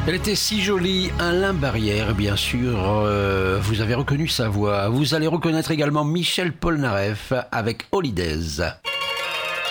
Elle était si jolie, Alain Barrière, bien sûr. Vous avez reconnu sa voix. Vous allez reconnaître également Michel Polnareff avec Holidays.